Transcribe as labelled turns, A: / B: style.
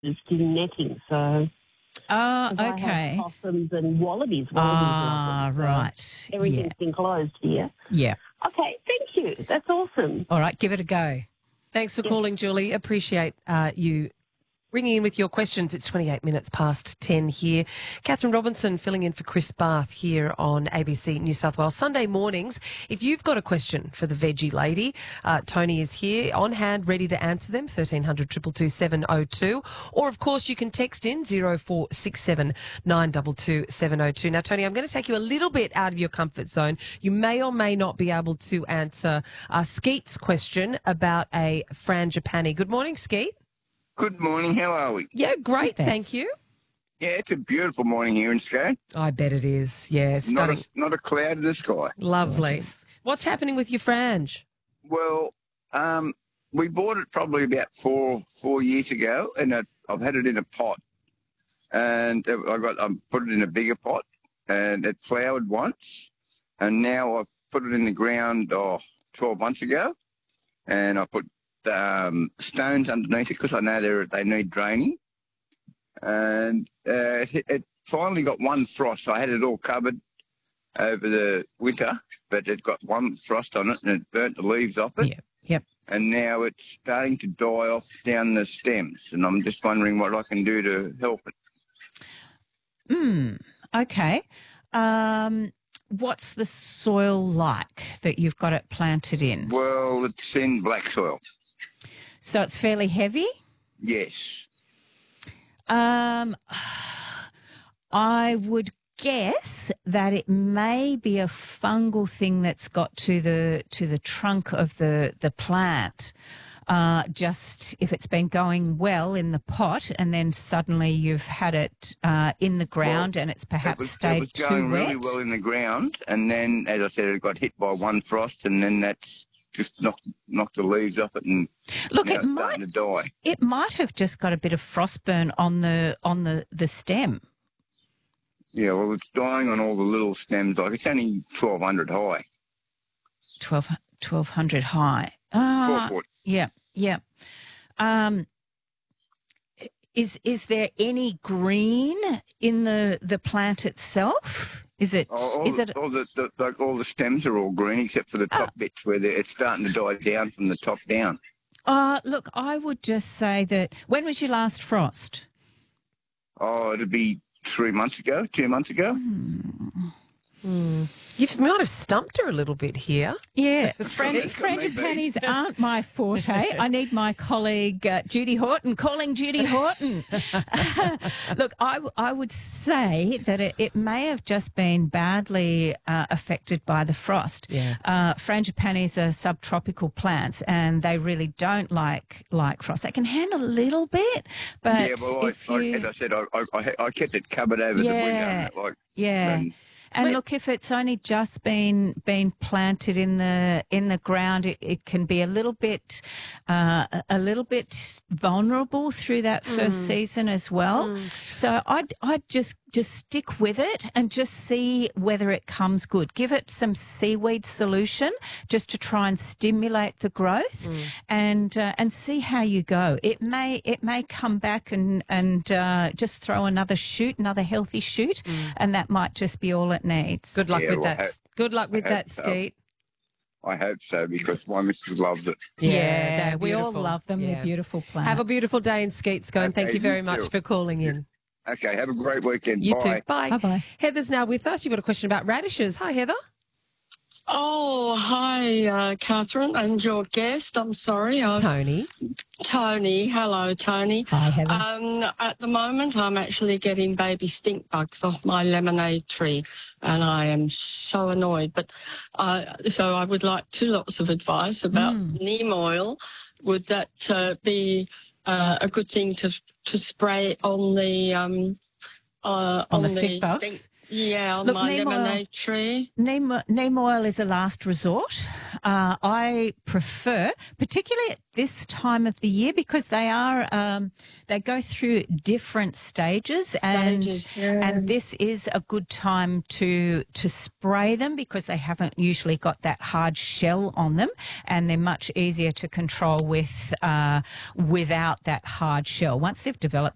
A: in netting, so...
B: Oh,
A: 'cause I
B: okay.
A: have possums and wallabies.
B: Ah,
A: love them, so
B: right.
A: everything's been closed here.
B: Yeah.
A: Okay, thank you. That's awesome.
B: All right, give it a go.
C: Thanks for calling, Julie. Appreciate you ringing in with your questions. It's 28 minutes past 10 here. Catherine Robinson filling in for Chris Barth here on ABC New South Wales. Sunday mornings, if you've got a question for the veggie lady, Tony is here on hand, ready to answer them, 1300 222 702. Or, of course, you can text in 0467 922 702. Now, Tony, I'm going to take you a little bit out of your comfort zone. You may or may not be able to answer Skeet's question about a frangipani. Good morning, Skeet.
D: Good morning. How are we?
C: Yeah, great. Thank you.
D: Yeah, it's a beautiful morning here in Scone.
C: I bet it is. Yeah, it's stunning.
D: Not a cloud in the sky.
C: Lovely.
B: Gorgeous.
C: What's happening with your frange?
D: Well, we bought it probably about four years ago, and I've had it in a pot, and I put it in a bigger pot, and it flowered once, and now I've put it in the ground 12 months ago, and I put stones underneath it because I know they need draining, and it finally got one frost. I had it all covered over the winter, but it got one frost on it and it burnt the leaves off it.
B: Yep.
D: And now it's starting to die off down the stems, and I'm just wondering what I can do to help it.
B: Okay. What's the soil like that you've got it planted in?
D: Well, it's in black soil.
B: So it's fairly heavy?
D: Yes.
B: I would guess that it may be a fungal thing that's got to the trunk of the plant. Just if it's been going well in the pot and then suddenly you've had it in the ground and it's perhaps stayed too wet.
D: It was going really well in the ground, and then, as I said, it got hit by one frost, and then that's just knocked the leaves off it, and
B: look,
D: now it's starting to die.
B: It might have just got a bit of frostburn on the stem.
D: Yeah, well, it's dying on all the little stems. Like, it's only 1,200 high.
B: 1,200 high.
D: 4 foot.
B: Yeah. Is there any green in the plant itself? Is it?
D: All the stems are all green except for the top bits where it's starting to die down from the top down.
B: Look, I would just say that. When was your last frost?
D: Oh, it'd be 2 months ago.
C: You might have stumped her a little bit here.
B: Yeah, frangipanis aren't my forte. I need my colleague Judy Horton calling Judy Horton. Look, I would say that it may have just been badly affected by the frost.
C: Yeah.
D: Frangipanis
B: are subtropical plants and they really don't like frost. They can handle a little bit, but
D: yeah, well, as I said, I kept it covered over the winter.
B: And look, if it's only just been planted in the ground, it can be a little bit vulnerable through that first season as well. So I'd just stick with it and just see whether it comes good. Give it some seaweed solution just to try and stimulate the growth, and see how you go. It may come back and just throw another healthy shoot, and that might just be all it needs.
C: Good luck with that. Good luck with that, Skeet.
D: I hope so, because my missus loved it.
B: Yeah, we all love them.
C: Yeah.
B: They're beautiful plants.
C: Have a beautiful day in Skeet, Scone.
D: Okay,
C: Thank you very much for calling in.
D: Okay, have a great weekend.
C: You
D: Bye.
C: too. Bye.
B: Bye-bye.
C: Heather's now with us. You've got a question about radishes. Hi, Heather.
E: Oh, hi, Catherine, and your guest. I'm sorry.
C: Tony.
E: Tony. Hello, Tony.
B: Hi, Heather.
E: At the moment, I'm actually getting baby stink bugs off my lemonade tree, and I am so annoyed. But so I would like 2 lots of advice about neem oil. Would that be a good thing to spray on the
B: stink bugs?
E: On my lemonade tree.
B: Neem oil is a last resort. I prefer, particularly at this time of the year, because they go through different stages, and this is a good time to spray them because they haven't usually got that hard shell on them, and they're much easier to control without that hard shell. Once they've developed